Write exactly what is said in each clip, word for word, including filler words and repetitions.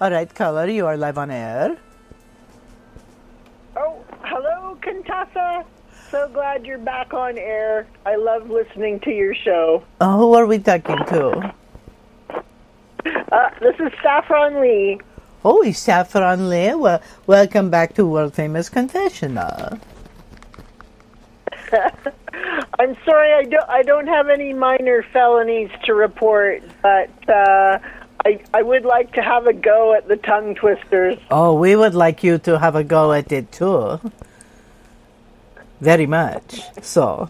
All right, caller, you are live on air. Oh, hello, Contessa. So glad you're back on air. I love listening to your show. Oh, who are we talking to? Uh, this is Saffron Lee. Oh, it's Saffron Lee. Well, welcome back to World Famous Confessional. I'm sorry, I don't. I don't have any minor felonies to report, but uh, I I would like to have a go at the tongue twisters. Oh, we would like you to have a go at it too. Very much. So.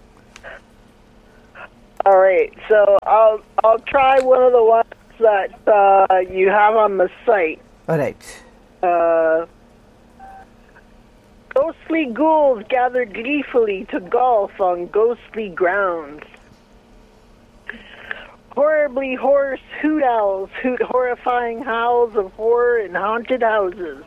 All right, so I'll I'll try one of the ones that uh, you have on the site. All right. Uh, ghostly ghouls gather gleefully to golf on ghostly grounds. Horribly hoarse hoot owls hoot horrifying howls of horror in haunted houses.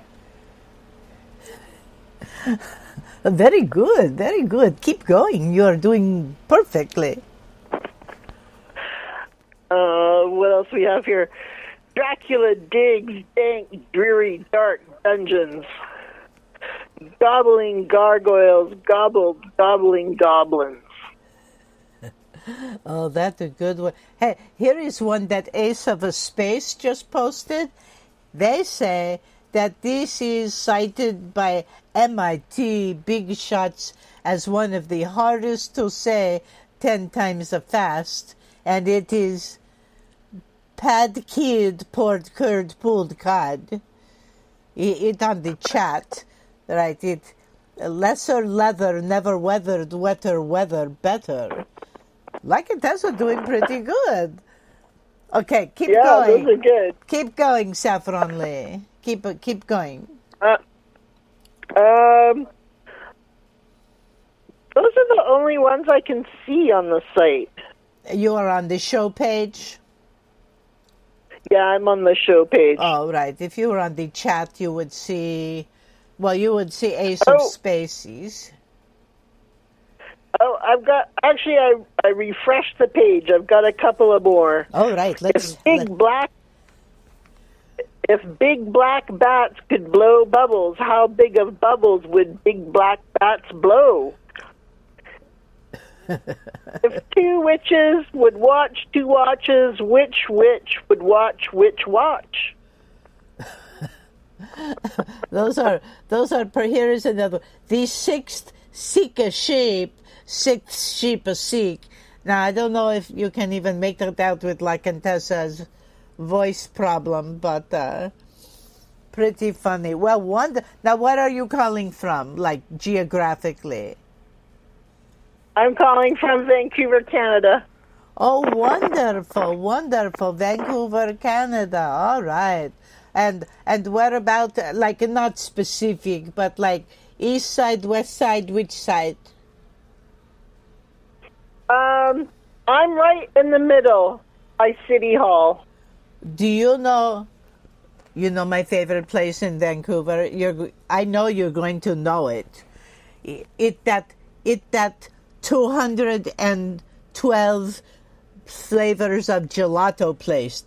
Very good, very good. Keep going. You are doing perfectly. Uh, what else we have here? Dracula digs dank, dreary, dark dungeons. Gobbling gargoyles gobbled, gobbling goblins. Oh, that's a good one. Hey, here is one that Ace of a Space just posted. They say that this is cited by M I T big shots as one of the hardest to say ten times a fast, and it is pad kid poured curd pulled cod. It, it on the chat, right? It lesser leather, never weathered, wetter weather, better. Like it, that's doing pretty good. Okay, keep yeah, going. those are good. Keep going, Saffron Lee. Keep keep going. Uh, um, those are the only ones I can see on the site. You are on the show page? Yeah, I'm on the show page. Oh, right. If you were on the chat, you would see, well, you would see Ace of Oh. Spaces. Oh, I've got, actually, I I refreshed the page. I've got a couple of more. Oh, right. Let's. If big let- black, if big black bats could blow bubbles, how big of bubbles would big black bats blow? If two witches would watch two watches, which witch would watch which watch? those are those are. per- Here is another. The sixth seek a sheep, sixth sheep a seek. Now I don't know if you can even make that out with La Contessa's voice problem, but uh, pretty funny. Well, one. Now, what are you calling from? Like geographically? I'm calling from Vancouver, Canada. Oh, wonderful, wonderful. Vancouver, Canada. All right. And and where about, like, not specific, but like east side, west side, which side? Um, I'm right in the middle by City Hall. Do you know, you know my favorite place in Vancouver? You're, I know you're going to know it. It, it that, it that two hundred twelve flavors of gelato place.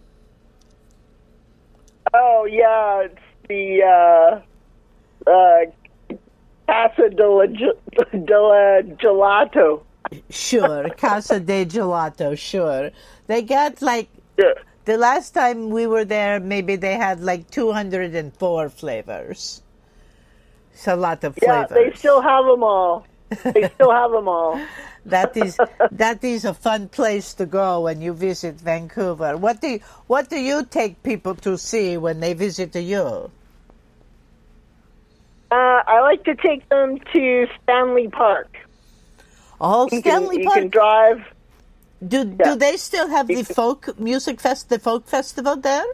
Oh, yeah, it's the uh, uh, Casa de la, Ge- de la Gelato. Sure, Casa de Gelato, sure. They got like, Yeah. the last time we were there, maybe they had like two hundred four flavors. It's a lot of Yeah, flavors. they still have them all. They still have them all. That is that is a fun place to go when you visit Vancouver. What do you, what do you take people to see when they visit you? Uh, I like to take them to Stanley Park. Oh, You Stanley can, you Park. can drive. do yeah. do they still have the folk music fest, the folk festival there?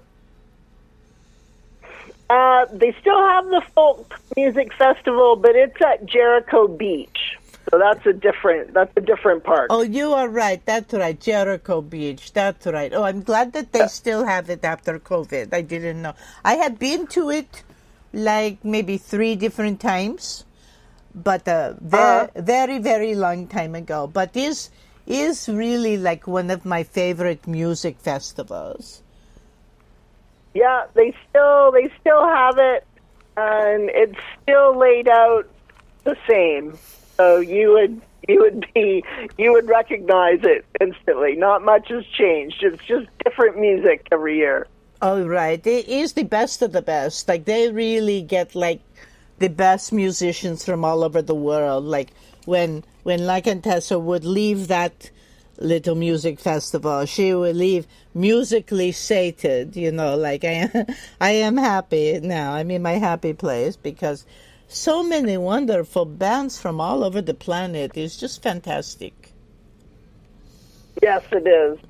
Uh, they still have the folk music festival, but it's at Jericho Beach. So that's a different that's a different park. Oh, you are right. That's right. Jericho Beach. That's right. Oh, I'm glad that they still have it after COVID. I didn't know. I had been to it like maybe three different times, but uh, very, Uh-huh. very, very long time ago. But is is really like one of my favorite music festivals. Yeah, they still they still have it, and it's still laid out the same. So you would you would be you would recognize it instantly. Not much has changed. It's just different music every year. Oh, right. It is the best of the best. Like, they really get, like, the best musicians from all over the world. Like, when when Lakantessa would leave that little music festival, she would leave musically sated, you know, like, I am, I am happy now. I'm in my happy place because so many wonderful bands from all over the planet is just fantastic. Yes, it is.